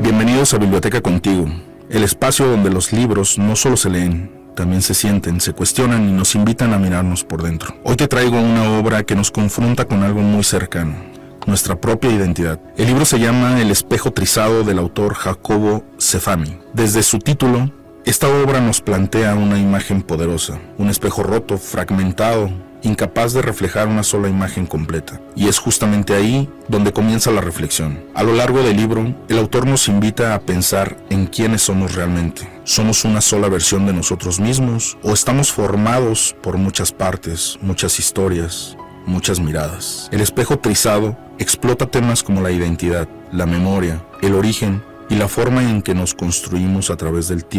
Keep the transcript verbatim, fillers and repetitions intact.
Bienvenidos a Biblioteca Contigo, el espacio donde los libros no solo se leen, también se sienten, se cuestionan y nos invitan a mirarnos por dentro. Hoy te traigo una obra que nos confronta con algo muy cercano, nuestra propia identidad. El libro se llama El espejo trizado del autor Jacobo Zeffany. Desde su título, esta obra nos plantea una imagen poderosa, un espejo roto, fragmentado, incapaz de reflejar una sola imagen completa. Y es justamente ahí donde comienza la reflexión. A lo largo del libro, el autor nos invita a pensar en quiénes somos realmente. ¿Somos una sola versión de nosotros mismos? ¿O estamos formados por muchas partes, muchas historias, muchas miradas? El espejo trizado explota temas como la identidad, la memoria, el origen y la forma en que nos construimos a través del tiempo.